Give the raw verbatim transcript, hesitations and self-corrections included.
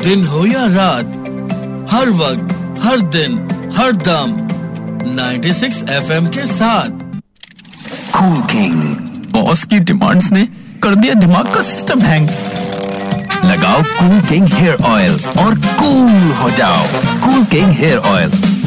दिन हो या रात, हर वक्त, हर दिन, हर दम छियानवे एफएम के साथ। कूल किंग, बॉस की डिमांड्स ने कर दिया दिमाग का सिस्टम हैंग। लगाओ कूल किंग हेयर ऑयल और कूल हो जाओ। Cool king hair oil